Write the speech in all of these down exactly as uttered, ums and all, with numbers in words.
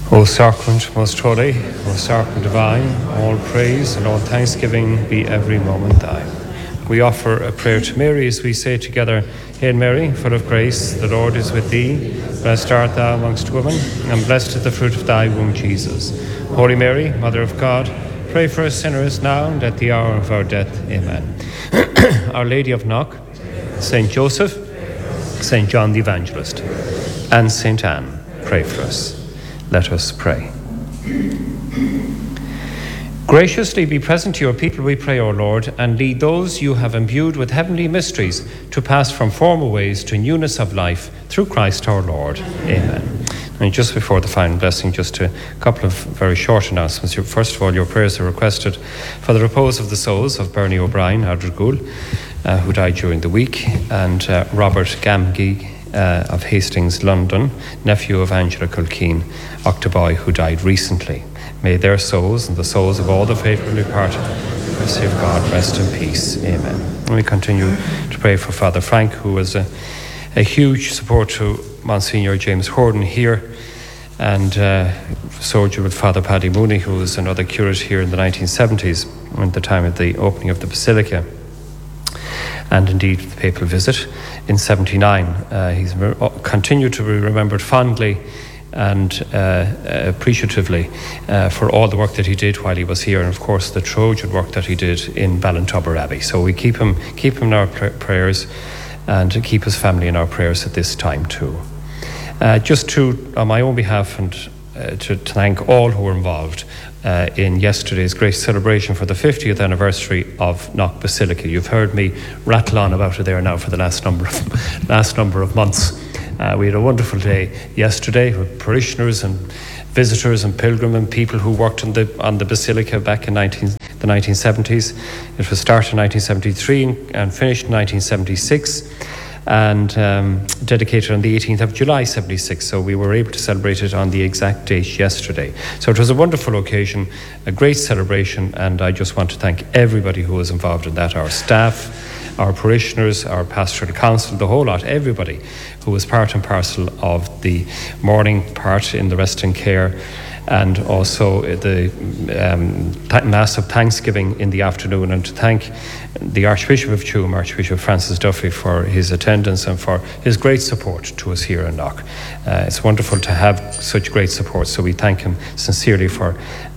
O Sacrament most holy, O Sacrament divine, all praise and all thanksgiving be every moment thine. We offer a prayer to Mary as we say together, Hail Mary, full of grace, the Lord is with thee. Blessed art thou amongst women, and blessed is the fruit of thy womb, Jesus. Holy Mary, Mother of God, pray for us sinners now and at the hour of our death. Amen. Our Lady of Knock, Saint Joseph, Saint John the Evangelist, and Saint Anne, pray for us. Let us pray. Graciously be present to your people, we pray, O Lord, and lead those you have imbued with heavenly mysteries to pass from former ways to newness of life through Christ our Lord. Amen. And just before the final blessing, just a couple of very short announcements. First of all, your prayers are requested for the repose of the souls of Bernie O'Brien, Ardrigul, uh, who died during the week, and uh, Robert Gamgee, Uh, of Hastings, London, nephew of Angela Culkeen, Octoboy, who died recently. May their souls and the souls of all the faithful departed, mercy of God, rest in peace. Amen. And we continue to pray for Father Frank, who was a, a huge support to Monsignor James Horden here, and uh, soldier with Father Paddy Mooney, who was another curate here in the nineteen seventies, at the time of the opening of the Basilica, and indeed the papal visit in seventy-nine. Uh, he's re- continued to be remembered fondly and uh, appreciatively uh, for all the work that he did while he was here, and of course the Trojan work that he did in Ballintubber Abbey. So we keep him keep him in our pr- prayers, and keep his family in our prayers at this time too. Uh, just to, on my own behalf, and uh, to, to thank all who were involved Uh, in yesterday's great celebration for the fiftieth anniversary of Knock Basilica. You've heard me rattle on about it there now for the last number of last number of months. Uh, we had a wonderful day yesterday with parishioners and visitors and pilgrim and people who worked on the on the Basilica back in nineteen, the nineteen seventies. It was started in nineteen seventy-three and finished in nineteen seventy-six. And um, dedicated on the eighteenth of July seventy-six, so we were able to celebrate it on the exact date yesterday. So it was a wonderful occasion, a great celebration, and I just want to thank everybody who was involved in that, our staff, our parishioners, our pastoral council, the whole lot, everybody who was part and parcel of the morning part in the rest and care, and also the um, th- Mass of Thanksgiving in the afternoon, and to thank the Archbishop of Tuam, Archbishop Francis Duffy, for his attendance and for his great support to us here in Knock. Uh, it's wonderful to have such great support, so we thank him sincerely for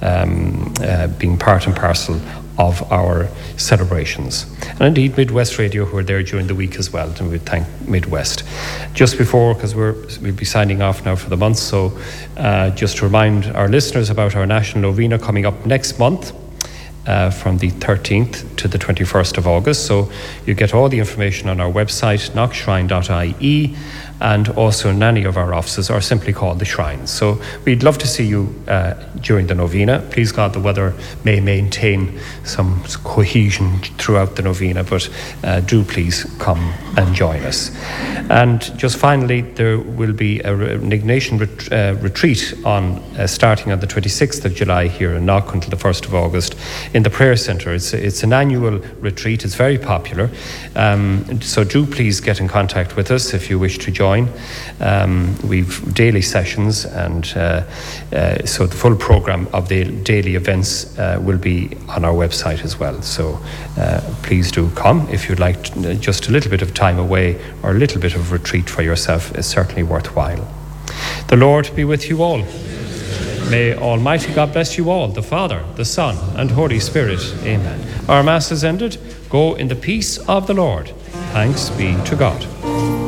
um, uh, being part and parcel of our celebrations. And indeed Midwest Radio, who were there during the week as well, and we thank Midwest. Just before, because we're, we'll be signing off now for the month, so uh, just to remind our listeners about our National Novena coming up next month, Uh, from the thirteenth to the twenty-first of August. So you get all the information on our website, knock shrine dot I E, and also in any of our offices, or simply called the Shrines. So we'd love to see you uh, during the novena. Please God, the weather may maintain some cohesion throughout the novena, but uh, do please come and join us. And just finally, there will be a re- an Ignatian ret- uh, retreat on uh, starting on the twenty-sixth of July here in Knock until the first of August in the Prayer Centre. It's, it's an annual retreat. It's very popular. Um, so do please get in contact with us if you wish to join. Um, we've daily sessions, and uh, uh, so the full programme of the daily events uh, will be on our website as well. So uh, please do come if you'd like to, uh, just a little bit of time away or a little bit of retreat for yourself. Is certainly worthwhile. The Lord be with you all. May Almighty God bless you all, the Father, the Son, and Holy Spirit. Amen. Our Mass is ended. Go in the peace of the Lord. Thanks be to God.